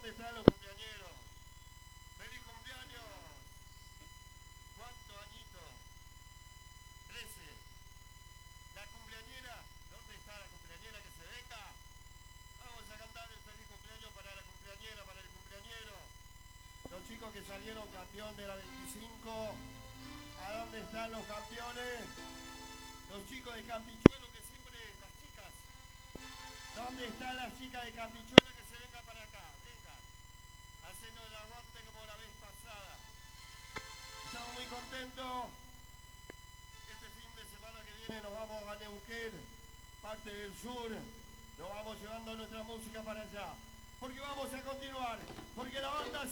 ¿Dónde están los cumpleañeros? ¡Feliz cumpleaños! ¿Cuántos añitos? 13. ¿La cumpleañera? ¿Dónde está la cumpleañera que se venga? Vamos a cantar el feliz cumpleaños para la cumpleañera, para el cumpleañero. Los chicos que salieron campeón de la 25. ¿A dónde están los campeones? Los chicos de Campichuelo que siempre, las chicas. ¿Dónde están las chicas de Campichuelo que se vengan para acá? Vengan. Haciendo el aguante como la vez pasada. Estamos muy contentos. Este fin de semana que viene nos vamos a Neuquén, parte del sur. Nos vamos llevando nuestra música para allá. Porque vamos a continuar. Porque la banda